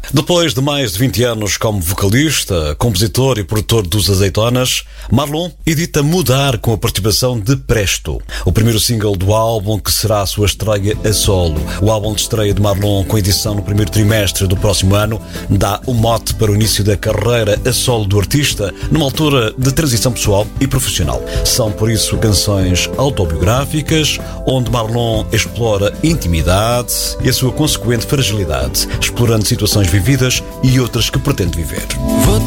Depois de mais de 20 anos como vocalista, compositor e produtor dos Azeitonas, Marlon edita Mudar com a participação de Presto, o primeiro single do álbum que será a sua estreia a solo. O álbum de estreia de Marlon, com edição no primeiro trimestre do próximo ano, dá o mote para o início da carreira a solo do artista, numa altura de transição pessoal e profissional. São, por isso, canções autobiográficas, onde Marlon explora intimidade e a sua consequente fragilidade, explorando situações vividas e outras que pretende viver. Vou